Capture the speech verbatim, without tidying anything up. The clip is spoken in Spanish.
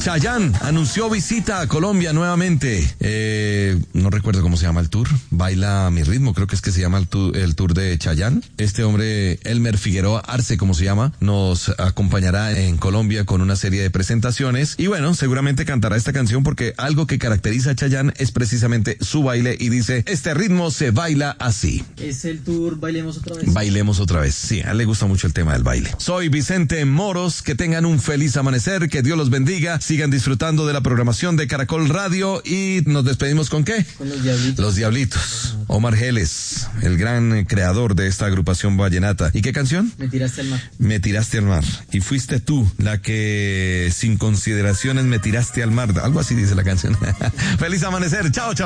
Chayanne anunció visita a Colombia nuevamente. Eh, no recuerdo cómo se llama el tour. Baila a mi ritmo, creo que es que se llama el, tu, el tour de Chayanne. Este hombre, Elmer Figueroa Arce, como se llama, nos acompañará en Colombia con una serie de presentaciones. Y bueno, seguramente cantará esta canción porque algo que caracteriza a Chayanne es precisamente su baile y dice, este ritmo se baila así. Es el tour Bailemos Otra Vez. Bailemos Otra Vez. Sí, a él le gusta mucho el tema del baile. Soy Vicente Moros, que tengan un feliz amanecer, que Dios los bendiga, sigan disfrutando de la programación de Caracol Radio y nos despedimos ¿con qué? Con los Diablitos. Los Diablitos. Omar Geles, el gran creador de esta agrupación vallenata. ¿Y qué canción? Me tiraste al mar. Me tiraste al mar. Y fuiste tú la que sin consideraciones me tiraste al mar. Algo así dice la canción. Feliz amanecer. Chao, chao.